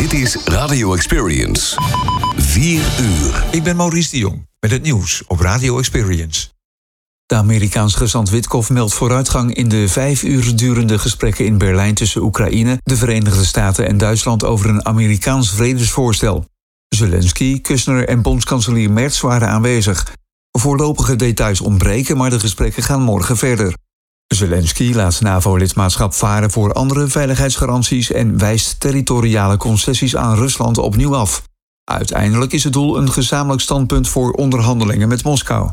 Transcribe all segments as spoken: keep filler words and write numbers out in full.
Dit is Radio Experience. vier uur. Ik ben Maurice de Jong met het nieuws op Radio Experience. De Amerikaanse gezant Witkoff meldt vooruitgang in de vijf uur durende gesprekken in Berlijn tussen Oekraïne, de Verenigde Staten en Duitsland over een Amerikaans vredesvoorstel. Zelensky, Kushner en bondskanselier Merz waren aanwezig. Voorlopige details ontbreken, maar de gesprekken gaan morgen verder. Zelensky laat NAVO-lidmaatschap varen voor andere veiligheidsgaranties en wijst territoriale concessies aan Rusland opnieuw af. Uiteindelijk is het doel een gezamenlijk standpunt voor onderhandelingen met Moskou.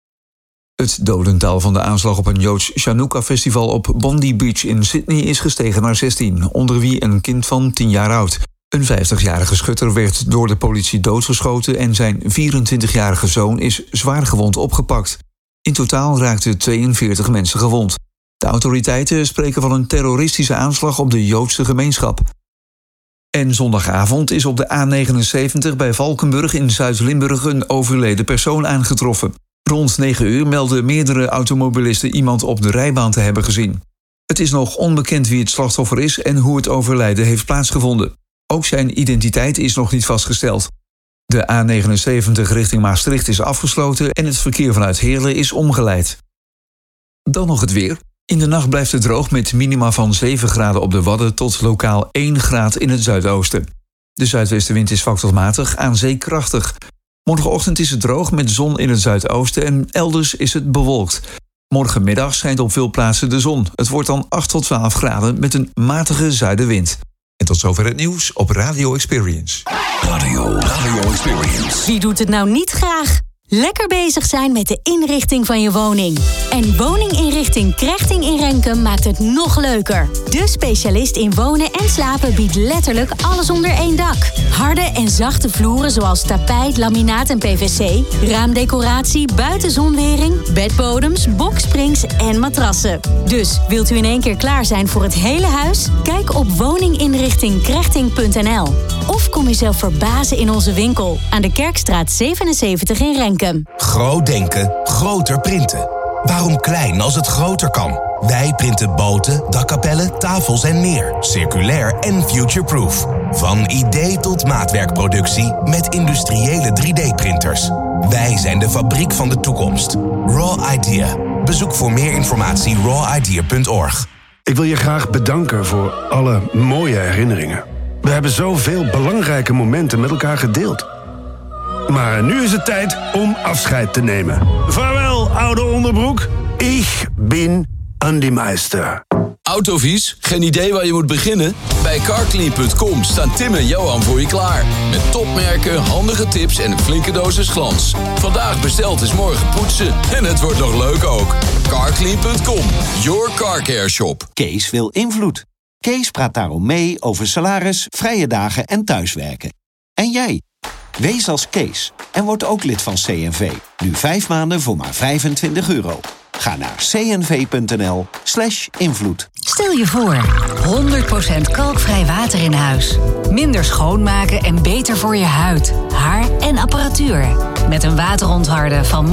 Het dodental van de aanslag op een Joods Chanukka-festival op Bondi Beach in Sydney is gestegen naar zestien, onder wie een kind van tien jaar oud. Een vijftigjarige schutter werd door de politie doodgeschoten en zijn vierentwintigjarige zoon is zwaargewond opgepakt. In totaal raakten tweeënveertig mensen gewond. De autoriteiten spreken van een terroristische aanslag op de Joodse gemeenschap. En zondagavond is op de A negenenzeventig bij Valkenburg in Zuid-Limburg een overleden persoon aangetroffen. Rond negen uur melden meerdere automobilisten iemand op de rijbaan te hebben gezien. Het is nog onbekend wie het slachtoffer is en hoe het overlijden heeft plaatsgevonden. Ook zijn identiteit is nog niet vastgesteld. De A negenenzeventig richting Maastricht is afgesloten en het verkeer vanuit Heerlen is omgeleid. Dan nog het weer. In de nacht blijft het droog met minima van zeven graden op de Wadden tot lokaal één graad in het zuidoosten. De zuidwestenwind is zwak tot matig, aan zee krachtig. Morgenochtend is het droog met zon in het zuidoosten en elders is het bewolkt. Morgenmiddag schijnt op veel plaatsen de zon. Het wordt dan acht tot twaalf graden met een matige zuidenwind. En tot zover het nieuws op Radio Experience. Radio, Radio Experience. Wie doet het nou niet graag? Lekker bezig zijn met de inrichting van je woning. En woninginrichting Krechting in Renkum maakt het nog leuker. De specialist in wonen en slapen biedt letterlijk alles onder één dak. Harde en zachte vloeren zoals tapijt, laminaat en P V C, raamdecoratie, buitenzonwering, bedbodems, boksprings en matrassen. Dus wilt u in één keer klaar zijn voor het hele huis? Kijk op woninginrichting krechting punt n l. Of kom jezelf verbazen in onze winkel aan de Kerkstraat zevenenzeventig in Renkum. Groot denken, groter printen. Waarom klein als het groter kan? Wij printen boten, dakkapellen, tafels en meer. Circulair en futureproof. Van idee tot maatwerkproductie met industriële drie D-printers. Wij zijn de fabriek van de toekomst. Raw Idea. Bezoek voor meer informatie raw idea punt org. Ik wil je graag bedanken voor alle mooie herinneringen. We hebben zoveel belangrijke momenten met elkaar gedeeld. Maar nu is het tijd om afscheid te nemen. Vaarwel, oude onderbroek. Ik ben Andy Meister. Autovies? Geen idee waar je moet beginnen? Bij carclean punt com staan Tim en Johan voor je klaar. Met topmerken, handige tips en een flinke dosis glans. Vandaag besteld is morgen poetsen. En het wordt nog leuk ook. carclean punt com, your car care shop. Kees wil invloed. Kees praat daarom mee over salaris, vrije dagen en thuiswerken. En jij? Wees als Kees en word ook lid van C N V. Nu vijf maanden voor maar vijfentwintig euro. Ga naar cnv.nl slash invloed. Stel je voor, honderd procent kalkvrij water in huis. Minder schoonmaken en beter voor je huid, haar en apparatuur. Met een waterontharder van